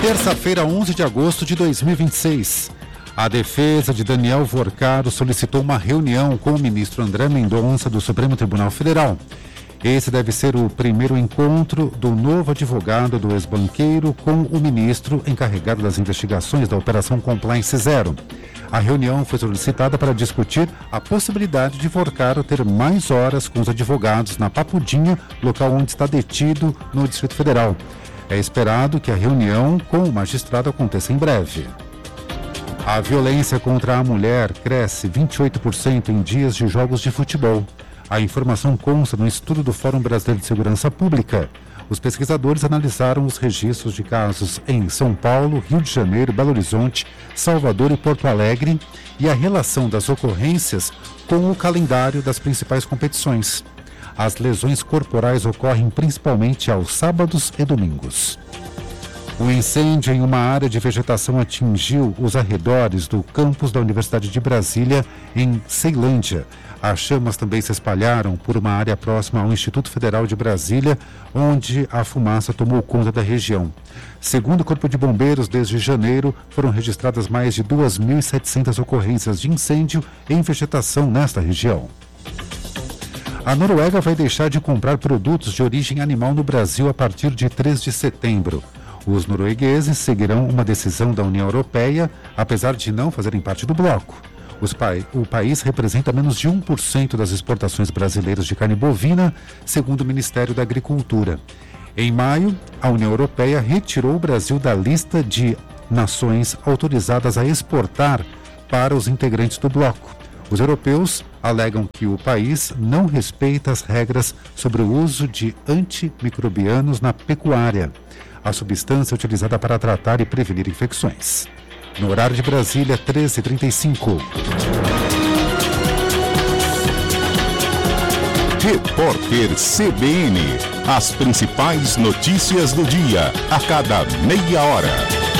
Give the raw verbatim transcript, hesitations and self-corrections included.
Terça-feira, onze de agosto de dois mil e vinte e seis. A defesa de Daniel Vorcaro solicitou uma reunião com o ministro André Mendonça do Supremo Tribunal Federal. Esse deve ser o primeiro encontro do novo advogado do ex-banqueiro com o ministro encarregado das investigações da Operação Compliance Zero. A reunião foi solicitada para discutir a possibilidade de Vorcaro ter mais horas com os advogados na Papudinha, local onde está detido no Distrito Federal. É esperado que a reunião com o magistrado aconteça em breve. A violência contra a mulher cresce vinte e oito por cento em dias de jogos de futebol. A informação consta no estudo do Fórum Brasileiro de Segurança Pública. Os pesquisadores analisaram os registros de casos em São Paulo, Rio de Janeiro, Belo Horizonte, Salvador e Porto Alegre e a relação das ocorrências com o calendário das principais competições. As lesões corporais ocorrem principalmente aos sábados e domingos. O incêndio em uma área de vegetação atingiu os arredores do campus da Universidade de Brasília, em Ceilândia. As chamas também se espalharam por uma área próxima ao Instituto Federal de Brasília, onde a fumaça tomou conta da região. Segundo o Corpo de Bombeiros, desde janeiro, foram registradas mais de duas mil e setecentas ocorrências de incêndio em vegetação nesta região. A Noruega vai deixar de comprar produtos de origem animal no Brasil a partir de três de setembro. Os noruegueses seguirão uma decisão da União Europeia, apesar de não fazerem parte do bloco. Os pa... O país representa menos de um por cento das exportações brasileiras de carne bovina, segundo o Ministério da Agricultura. Em maio, a União Europeia retirou o Brasil da lista de nações autorizadas a exportar para os integrantes do bloco. Os europeus alegam que o país não respeita as regras sobre o uso de antimicrobianos na pecuária, a substância utilizada para tratar e prevenir infecções. No horário de Brasília, treze e trinta e cinco. Repórter C B N. As principais notícias do dia, a cada meia hora.